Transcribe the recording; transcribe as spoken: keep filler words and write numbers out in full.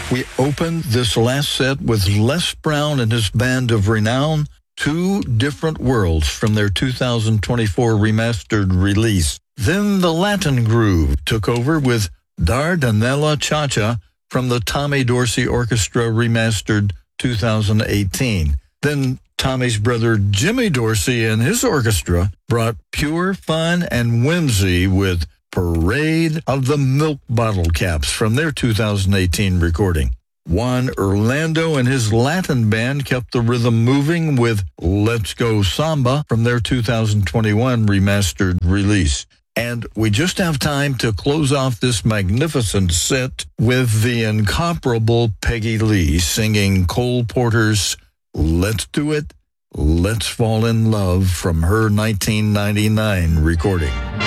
We opened this last set with Les Brown and his band of renown, Two Different Worlds, from their two thousand twenty-four remastered release. Then the Latin groove took over with Dardanella Cha-Cha from the Tommy Dorsey Orchestra remastered two thousand eighteen. Then Tommy's brother Jimmy Dorsey and his orchestra brought pure fun and whimsy with Parade of the Milk Bottle Caps from their two thousand eighteen recording. Juan Orlando and his Latin band kept the rhythm moving with Let's Go Samba from their two thousand twenty-one remastered release. And we just have time to close off this magnificent set with the incomparable Peggy Lee singing Cole Porter's Let's Do It, Let's Fall in Love from her nineteen ninety-nine recording.